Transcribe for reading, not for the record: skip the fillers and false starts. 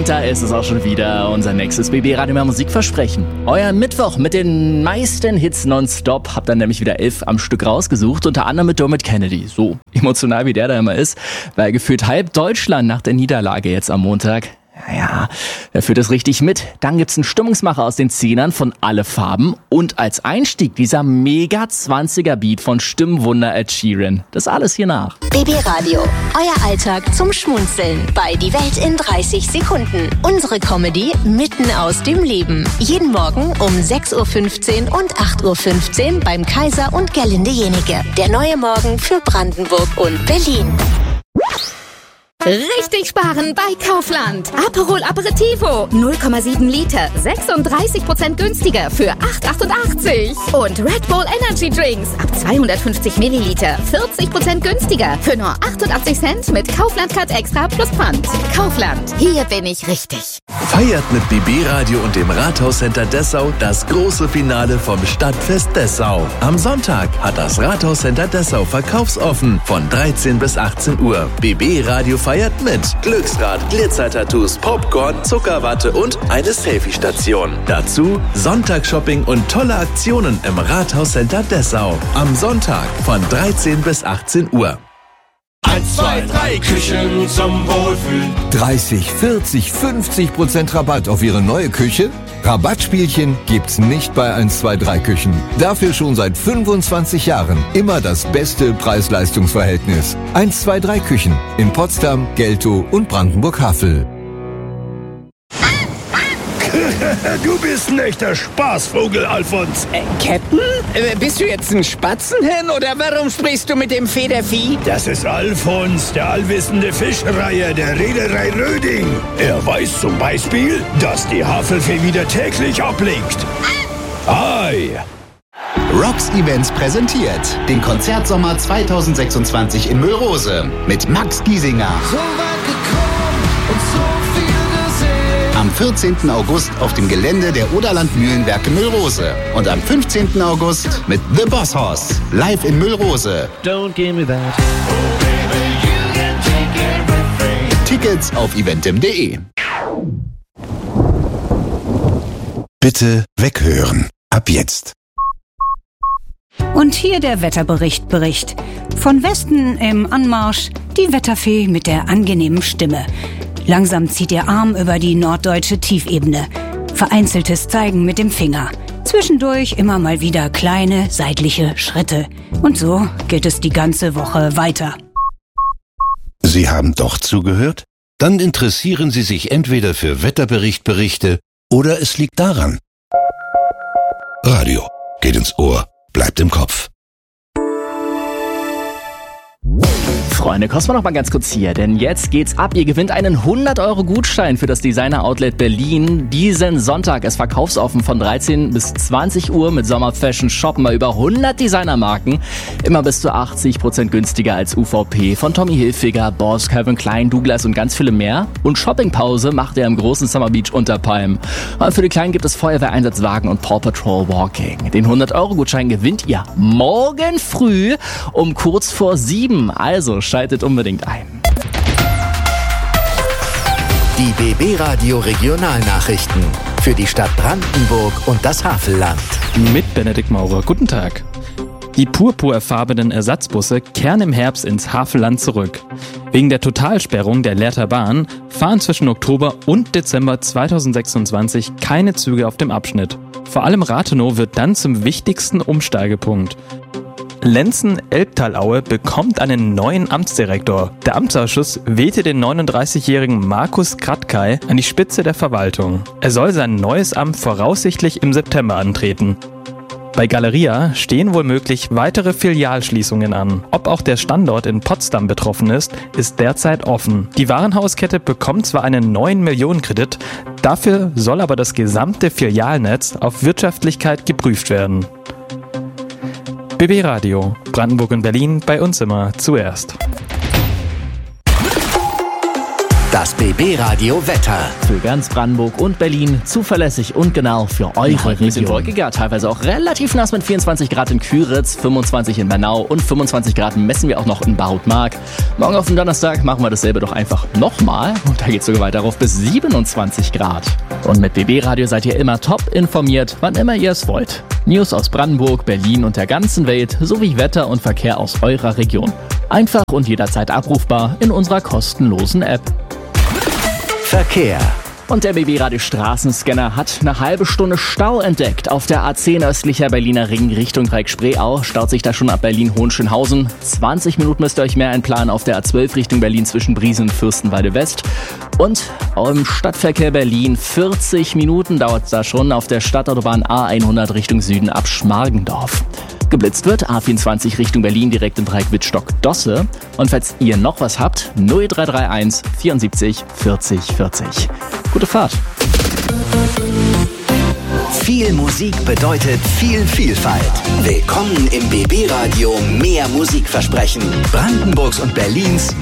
Und da ist es auch schon wieder, unser nächstes BB Radio mehr Musikversprechen. Euer Mittwoch mit den meisten Hits nonstop. Habt dann nämlich wieder 11 am Stück rausgesucht, unter anderem mit Dermot Kennedy. So emotional wie der da immer ist, weil gefühlt halb Deutschland nach der Niederlage jetzt am Montag. Ja, wer führt das richtig mit? Dann gibt's einen Stimmungsmacher aus den Zehnern von Alle Farben und als Einstieg dieser mega 20er Beat von Stimmwunder Ed Sheeran. Das alles hier nach. BB Radio, euer Alltag zum Schmunzeln bei Die Welt in 30 Sekunden. Unsere Comedy mitten aus dem Leben. Jeden Morgen um 6.15 Uhr und 8.15 Uhr beim Kaiser und Gerlinde Jenike. Der neue Morgen für Brandenburg und Berlin. Richtig sparen bei Kaufland. Aperol Aperitivo 0,7 Liter, 36% günstiger für 8,88. Und Red Bull Energy Drinks ab 250 Milliliter, 40% günstiger für nur 88 Cent mit Kaufland Card Extra plus Pfand. Kaufland, hier bin ich richtig. Feiert mit BB Radio und dem Rathauscenter Dessau das große Finale vom Stadtfest Dessau. Am Sonntag hat das Rathauscenter Dessau verkaufsoffen von 13 bis 18 Uhr. BB Radio feiert mit Glücksrad, Glitzertattoos, Popcorn, Zuckerwatte und eine Selfie-Station. Dazu Sonntagsshopping und tolle Aktionen im Rathauscenter Dessau. Am Sonntag von 13 bis 18 Uhr. 1, 2, 3 Küchen zum Wohlfühlen. 30, 40, 50% Rabatt auf Ihre neue Küche? Rabattspielchen gibt's nicht bei 1, 2, 3 Küchen. Dafür schon seit 25 Jahren immer das beste Preis-Leistungs-Verhältnis. 1, 2, 3 Küchen in Potsdam, Geltow und Brandenburg-Havel. Du bist ein echter Spaßvogel, Alfons. Captain? Bist du jetzt ein Spatzenhen oder warum sprichst du mit dem Federvieh? Das ist Alfons, der allwissende Fischreiher der Reederei Röding. Er weiß zum Beispiel, dass die Havelfee wieder täglich ablegt. Ei! Rocks Events präsentiert den Konzertsommer 2026 in Müllrose mit Max Giesinger. So weit gekommen und so viel gesehen. Am 14. August auf dem Gelände der Oderland Mühlenwerke Müllrose. Und am 15. August mit The Boss Hoss live in Müllrose. Don't give me that. Oh baby, you can take everything. Tickets auf eventim.de. Bitte weghören. Ab jetzt. Und hier der Wetterbericht. Von Westen im Anmarsch die Wetterfee mit der angenehmen Stimme. Langsam zieht ihr Arm über die norddeutsche Tiefebene. Vereinzeltes Zeigen mit dem Finger. Zwischendurch immer mal wieder kleine seitliche Schritte. Und so geht es die ganze Woche weiter. Sie haben doch zugehört? Dann interessieren Sie sich entweder für Wetterberichte oder es liegt daran. Radio geht ins Ohr, bleibt im Kopf. Freunde, kosten wir noch mal ganz kurz hier, denn jetzt geht's ab. Ihr gewinnt einen 100-Euro-Gutschein für das Designer Outlet Berlin. Diesen Sonntag ist verkaufsoffen von 13 bis 20 Uhr mit Sommerfashion. Shoppen bei über 100 Designermarken. Immer bis zu 80% günstiger als UVP. Von Tommy Hilfiger, Boss, Calvin Klein, Douglas und ganz viele mehr. Und Shoppingpause macht er im großen Summer Beach Unterpalm. Und für die Kleinen gibt es Feuerwehreinsatzwagen und Paw Patrol Walking. Den 100-Euro-Gutschein gewinnt ihr morgen früh um kurz vor 7. Also schaltet unbedingt ein. Die BB Radio Regionalnachrichten für die Stadt Brandenburg und das Havelland. Mit Benedikt Maurer. Guten Tag. Die purpurfarbenen Ersatzbusse kehren im Herbst ins Havelland zurück. Wegen der Totalsperrung der Lehrter Bahn fahren zwischen Oktober und Dezember 2026 keine Züge auf dem Abschnitt. Vor allem Rathenow wird dann zum wichtigsten Umsteigepunkt. Lenzen-Elbtalaue bekommt einen neuen Amtsdirektor. Der Amtsausschuss wählte den 39-jährigen Markus Kratkay an die Spitze der Verwaltung. Er soll sein neues Amt voraussichtlich im September antreten. Bei Galeria stehen womöglich weitere Filialschließungen an. Ob auch der Standort in Potsdam betroffen ist derzeit offen. Die Warenhauskette bekommt zwar einen 9-Millionen-Kredit, dafür soll aber das gesamte Filialnetz auf Wirtschaftlichkeit geprüft werden. BB Radio, Brandenburg und Berlin, bei uns immer zuerst. Das BB Radio Wetter. Für ganz Brandenburg und Berlin zuverlässig und genau für eure Region. Ein bisschen wolkiger, teilweise auch relativ nass mit 24 Grad in Küritz, 25 in Bernau und 25 Grad messen wir auch noch in Bautmark. Morgen auf dem Donnerstag machen wir dasselbe doch einfach nochmal und da geht es sogar weiter auf bis 27 Grad. Und mit BB Radio seid ihr immer top informiert, wann immer ihr es wollt. News aus Brandenburg, Berlin und der ganzen Welt sowie Wetter und Verkehr aus eurer Region. Einfach und jederzeit abrufbar in unserer kostenlosen App. Verkehr. Und der BB Radio Straßenscanner hat eine halbe Stunde Stau entdeckt. Auf der A10 östlicher Berliner Ring Richtung Dreieck-Spreeau staut sich da schon ab Berlin-Hohenschönhausen. 20 Minuten müsst ihr euch mehr einplanen auf der A12 Richtung Berlin zwischen Briesen und Fürstenwalde West. Und im Stadtverkehr Berlin 40 Minuten dauert es da schon auf der Stadtautobahn A100 Richtung Süden ab Schmargendorf. Geblitzt wird A24 Richtung Berlin direkt im Dreieck Wittstock-Dosse. Und falls ihr noch was habt, 0331 74 40 40. Gute Fahrt. Viel Musik bedeutet viel Vielfalt. Willkommen im BB Radio Mehr Musikversprechen. Brandenburgs und Berlins